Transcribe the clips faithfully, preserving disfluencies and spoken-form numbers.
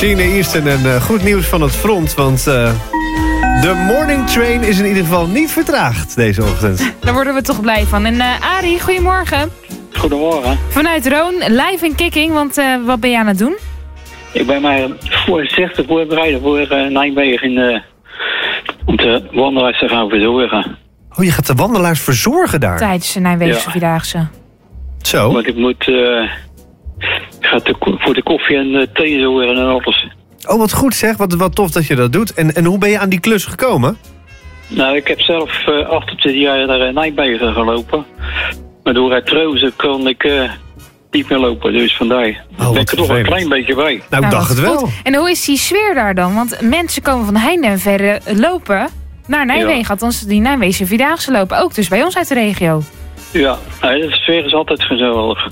Sheena Easton en uh, goed nieuws van het front, want uh, de morning train is in ieder geval niet vertraagd deze ochtend. Daar worden we toch blij van. En uh, Arie, goedemorgen. Goedemorgen. Vanuit Roon, live in Kicking, want uh, wat ben je aan het doen? Ik ben mij voorzichtig voorbereiden voor uh, Nijmegen uh, om de wandelaars te gaan verzorgen. Oh, je gaat de wandelaars verzorgen daar? Tijdens de Nijmeegse Ja. Vierdaagse. Zo? Want ik moet uh, ik ga te, voor de koffie en uh, thee zorgen en alles. Oh, wat goed zeg. Wat, wat tof dat je dat doet. En, en hoe ben je aan die klus gekomen? Nou, ik heb zelf uh, achtentwintig jaar naar uh, Nijmegen gelopen. Maar door artrose kon ik uh, niet meer lopen, dus vandaar. wat ben ik er toch een vervelend. klein beetje bij. Nou, ik dacht wat het wel. goed. En hoe is die sfeer daar dan? Want mensen komen van heinde en verre lopen naar Nijmegen. Ja. Althans, die Nijmeegse Vierdaagse lopen ook. Dus bij ons uit de regio. Ja, nou, de sfeer is altijd gezellig.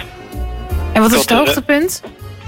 En wat is Dat het er, hoogtepunt?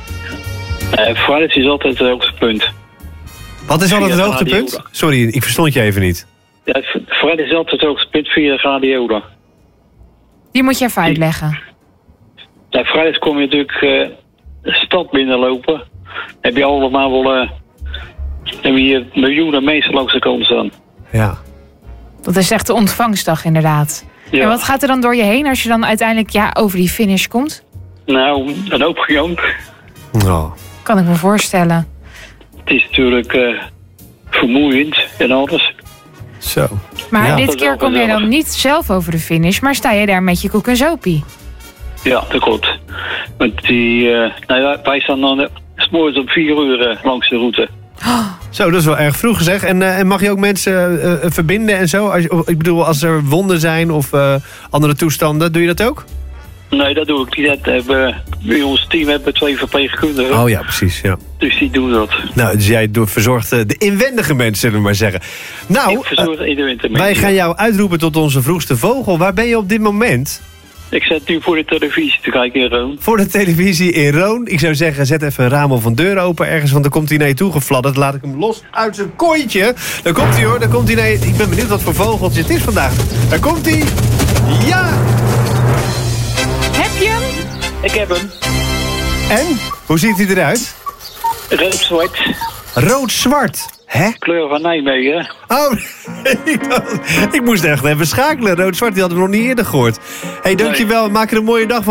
Uh, Fridays is altijd het hoogtepunt. Wat is altijd het Via hoogtepunt? Gladiola. Sorry, ik verstond je even niet. Ja, Fridays is altijd het hoogtepunt via de Gladiola. Die moet je even uitleggen. Ja, Fridays kom je natuurlijk uh, de stad binnenlopen. Heb je allemaal wel uh, heb je hier miljoenen mensen langs de kant staan. Ja. Dat is echt de ontvangstdag inderdaad. Ja. En wat gaat er dan door je heen als je dan uiteindelijk ja, over die finish komt? Nou, een hoop gejank. Oh. Kan ik me voorstellen. Het is natuurlijk uh, vermoeiend en alles. Zo. Maar Ja. dit Dat is keer wel kom je dan gezellig. niet zelf over de finish, maar sta je daar met je koek en zopie. Ja, dat klopt. Want die, uh, nou ja, wij staan dan uh, 's morgens om vier uur uh, langs de route. Zo, dat is wel erg vroeg gezegd. En, uh, en mag je ook mensen uh, uh, verbinden en zo? Als, je- ik bedoel, als er wonden zijn of uh, andere toestanden, doe je dat ook? Nee, dat doe ik niet. Dat hebben, bij ons team hebben we twee verpleegkundigen. Oh ja, precies. Ja. Dus die doen dat. Nou, dus jij doet- verzorgt uh, de inwendige mensen, zullen we maar zeggen. Nou, Ik verzorg uh, in de winter. wij gaan jou uitroepen tot onze vroegste vogel. Waar ben je op dit moment? Ik zit nu voor de televisie te kijken in Roon. Voor de televisie in Roon. Ik zou zeggen, zet even een raam of een deur open ergens, want dan komt hij naar je toe gefladderd. Laat ik hem los uit zijn kooitje. Daar komt hij hoor, daar komt hij naar je. Ik ben benieuwd wat voor vogeltje het is vandaag. Daar komt hij. Ja! Heb je hem? Ik heb hem. En? Hoe ziet hij eruit? Rood-zwart. Rood-zwart. Hè? Kleur van Nijmegen. Oh, ik, dacht- ik moest echt even schakelen. Rood-zwart, die hadden we nog niet eerder gehoord. Hé, hey, dankjewel. Maak er een mooie dag van.